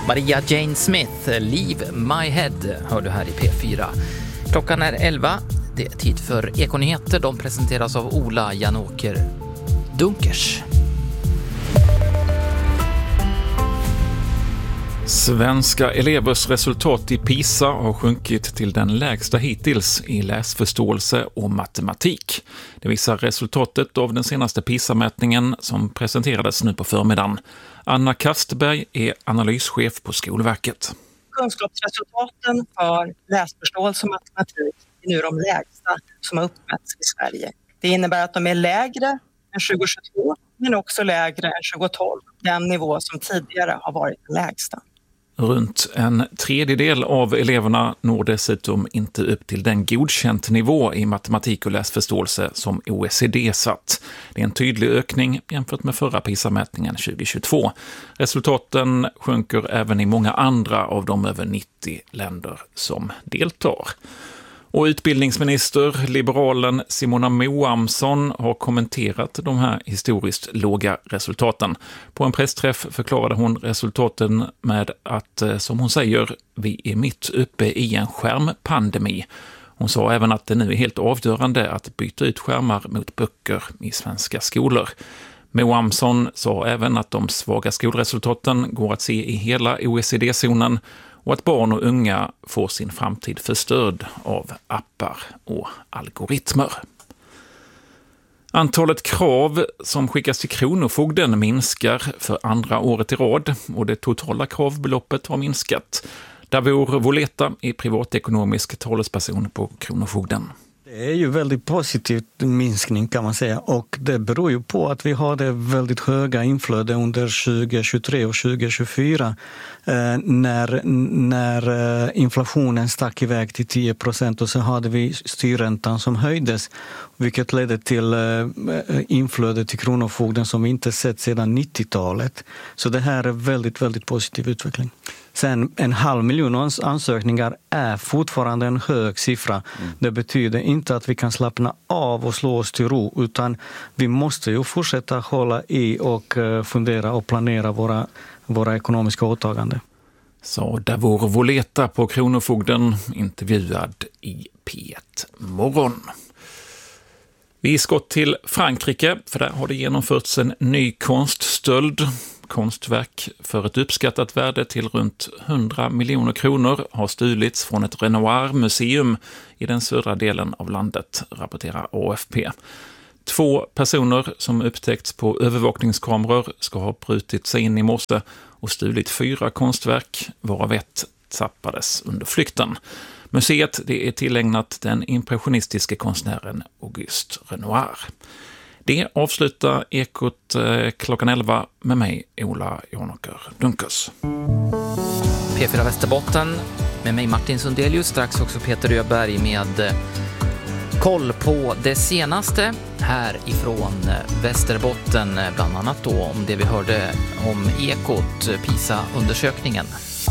Maria Jane Smith, Leave My Head, hör du här i P4. Klockan är 11, det är tid för Ekonyheter. De presenteras av Ola Janåker Dunkers. Svenska elevers resultat i PISA har sjunkit till den lägsta hittills i läsförståelse och matematik. Det visar resultatet av den senaste PISA-mätningen som presenterades nu på förmiddagen. Anna Kastberg är analyschef på Skolverket. Kunskapsresultaten för läsförståelse och matematik är nu de lägsta som har uppmätts i Sverige. Det innebär att de är lägre än 2022 men också lägre än 2012, den nivå som tidigare har varit den lägsta. Runt en tredjedel av eleverna når dessutom inte upp till den godkänt nivå i matematik och läsförståelse som OECD satt. Det är en tydlig ökning jämfört med förra PISA-mätningen 2022. Resultaten sjunker även i många andra av de över 90 länder som deltar. Och utbildningsminister, liberalen Simona Moamsson, har kommenterat de här historiskt låga resultaten. På en pressträff förklarade hon resultaten med att, som hon säger, vi är mitt uppe i en skärmpandemi. Hon sa även att det nu är helt avgörande att byta ut skärmar mot böcker i svenska skolor. Moamsson sa även att de svaga skolresultaten går att se i hela OECD-zonen och att barn och unga får sin framtid förstörd av appar och algoritmer. Antalet krav som skickas till Kronofogden minskar för andra året i rad och det totala kravbeloppet har minskat. Davor Voleta är privatekonomisk talesperson på Kronofogden. Det är ju väldigt positiv minskning kan man säga, och det beror ju på att vi har det väldigt höga inflöde under 2023 och 2024 när inflationen stack iväg till 10% och så hade vi styrräntan som höjdes, vilket ledde till inflöde till Kronofogden som vi inte sett sedan 90-talet. Så det här är väldigt, väldigt positiv utveckling. Sen 500 000 ansökningar är fortfarande en hög siffra. Det betyder inte att vi kan slappna av och slå oss till ro, utan vi måste ju fortsätta hålla i och fundera och planera våra ekonomiska åtaganden. Så Davor Voleta på Kronofogden, intervjuad i P1 Morgon. Vi ska till Frankrike, för där har det genomförts en ny konststöld. Konstverk för ett uppskattat värde till runt 100 miljoner kronor har stulits från ett Renoir-museum i den södra delen av landet, rapporterar AFP. 2 personer som upptäckts på övervakningskameror ska ha brutit sig in i morse och stulit 4 konstverk, varav ett tappades under flykten. Museet det är tillägnat den impressionistiska konstnären Auguste Renoir. Det avslutar Ekot klockan 11 med mig, Ola Janåker Dunkers. P4 Västerbotten med mig Martin Sundelius, strax också Peter Öberg med koll på det senaste här ifrån Västerbotten, bland annat då om det vi hörde om Ekot, PISA-undersökningen.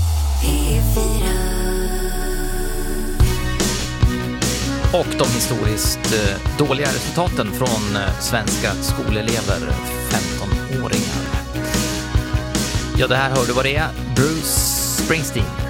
Och de historiskt dåliga resultaten från svenska skolelever, 15-åringar. Ja, det här hör du vad det är. Bruce Springsteen.